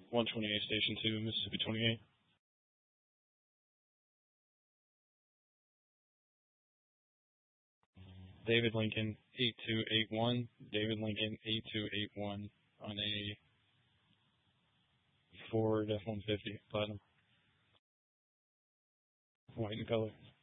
128 Station 2, Mississippi 28. David Lincoln 8281. David Lincoln 8281 on a Ford F-150 Platinum. White in color.